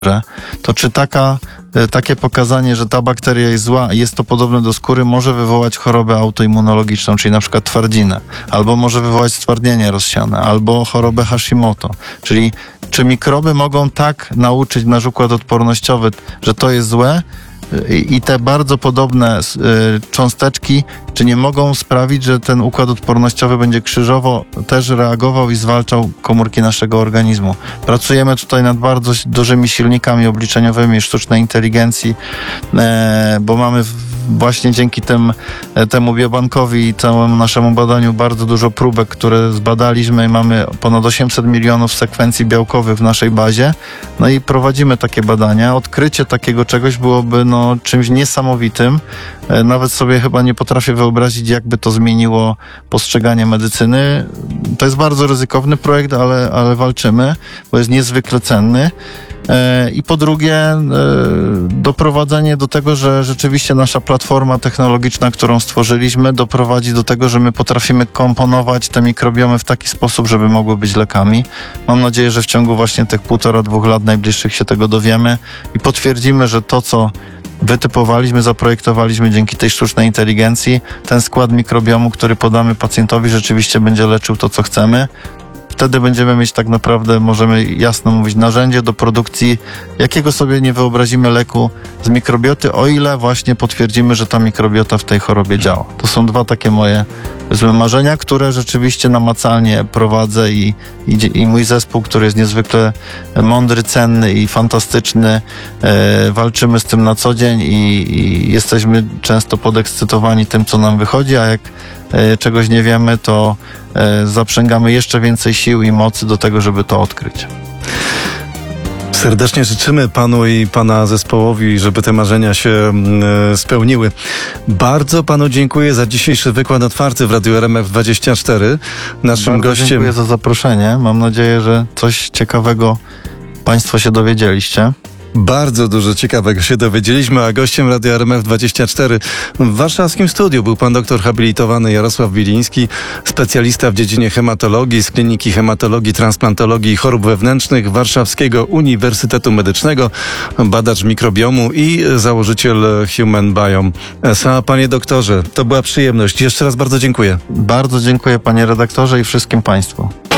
to czy takie pokazanie, że ta bakteria jest zła, jest to podobne do skóry, może wywołać chorobę autoimmunologiczną, czyli na przykład twardzinę, albo może wywołać stwardnienie rozsiane, albo chorobę Hashimoto. Czyli czy mikroby mogą tak nauczyć nasz układ odpornościowy, że to jest złe, i te bardzo podobne cząsteczki, czy nie mogą sprawić, że ten układ odpornościowy będzie krzyżowo też reagował i zwalczał komórki naszego organizmu. Pracujemy tutaj nad bardzo dużymi silnikami obliczeniowymi sztucznej inteligencji, bo mamy właśnie dzięki temu biobankowi i całemu naszemu badaniu bardzo dużo próbek, które zbadaliśmy i mamy ponad 800 milionów sekwencji białkowych w naszej bazie. No i prowadzimy takie badania. Odkrycie takiego czegoś byłoby czymś niesamowitym. Nawet sobie chyba nie potrafię wyobrazić, jakby to zmieniło postrzeganie medycyny. To jest bardzo ryzykowny projekt, ale walczymy, bo jest niezwykle cenny. I po drugie, doprowadzenie do tego, że rzeczywiście nasza platforma technologiczna, którą stworzyliśmy, doprowadzi do tego, że my potrafimy komponować te mikrobiomy w taki sposób, żeby mogły być lekami. Mam nadzieję, że w ciągu właśnie tych 1,5–2 lat najbliższych się tego dowiemy i potwierdzimy, że to, co wytypowaliśmy, zaprojektowaliśmy dzięki tej sztucznej inteligencji, ten skład mikrobiomu, który podamy pacjentowi, rzeczywiście będzie leczył to, co chcemy. Wtedy będziemy mieć tak naprawdę, możemy jasno mówić, narzędzie do produkcji, jakiego sobie nie wyobrazimy leku z mikrobioty, o ile właśnie potwierdzimy, że ta mikrobiota w tej chorobie działa. To są dwa takie moje złe marzenia, które rzeczywiście namacalnie prowadzę i mój zespół, który jest niezwykle mądry, cenny i fantastyczny. Walczymy z tym na co dzień i jesteśmy często podekscytowani tym, co nam wychodzi, a jak czegoś nie wiemy, to zaprzęgamy jeszcze więcej sił i mocy do tego, żeby to odkryć. Serdecznie życzymy panu i pana zespołowi, żeby te marzenia się spełniły. Bardzo panu dziękuję za dzisiejszy wykład otwarty w Radiu RMF24. Naszym bardzo gościem... dziękuję za zaproszenie. Mam nadzieję, że coś ciekawego państwo się dowiedzieliście. Bardzo dużo ciekawego się dowiedzieliśmy, a gościem Radia RMF24 w warszawskim studiu był pan doktor habilitowany Jarosław Biliński, specjalista w dziedzinie hematologii z Kliniki Hematologii, Transplantologii i Chorób Wewnętrznych Warszawskiego Uniwersytetu Medycznego, badacz mikrobiomu i założyciel Human Biome SA. Panie doktorze, to była przyjemność. Jeszcze raz bardzo dziękuję. Bardzo dziękuję, panie redaktorze, i wszystkim państwu.